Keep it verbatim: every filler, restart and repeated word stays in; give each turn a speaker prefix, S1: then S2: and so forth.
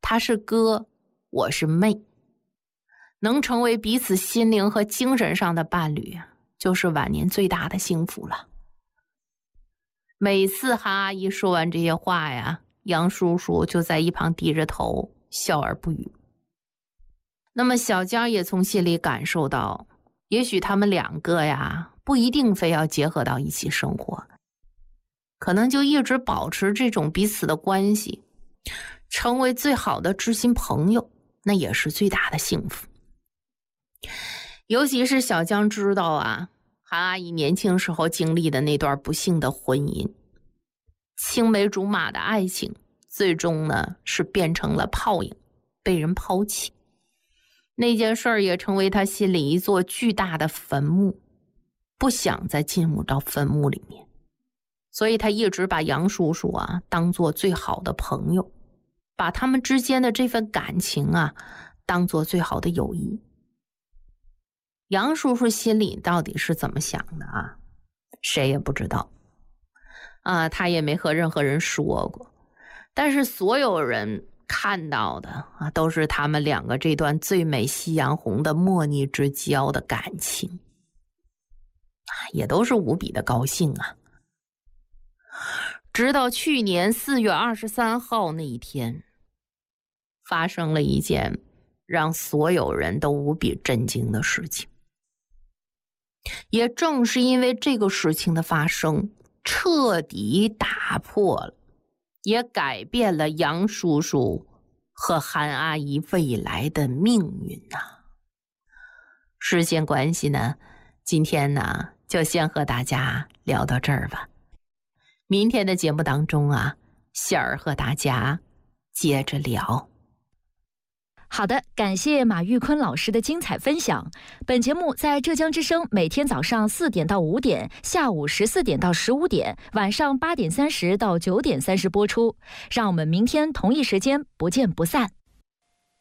S1: 他是哥，我是妹，能成为彼此心灵和精神上的伴侣，就是晚年最大的幸福了。每次韩阿姨说完这些话呀，杨叔叔就在一旁低着头笑而不语。那么小江也从心里感受到，也许他们两个呀不一定非要结合到一起生活，可能就一直保持这种彼此的关系，成为最好的知心朋友，那也是最大的幸福。尤其是小江知道啊，韩阿姨年轻时候经历的那段不幸的婚姻，青梅竹马的爱情最终呢是变成了泡影，被人抛弃。那件事儿也成为他心里一座巨大的坟墓，不想再进入到坟墓里面。所以他一直把杨叔叔啊当做最好的朋友，把他们之间的这份感情啊当做最好的友谊。杨叔叔心里到底是怎么想的啊？谁也不知道啊，他也没和任何人说过。但是所有人看到的啊，都是他们两个这段最美夕阳红的莫逆之交的感情，也都是无比的高兴啊。直到去年四月二十三号那一天，发生了一件让所有人都无比震惊的事情。也正是因为这个事情的发生，彻底打破了，也改变了杨叔叔和韩阿姨未来的命运呐、啊。时间关系呢，今天呢就先和大家聊到这儿吧。明天的节目当中啊，杏儿和大家接着聊。
S2: 好的，感谢马玉坤老师的精彩分享。本节目在浙江之声每天早上四点到五点，下午十四点到十五点，晚上八点三十到九点三十播出。让我们明天同一时间不见不散。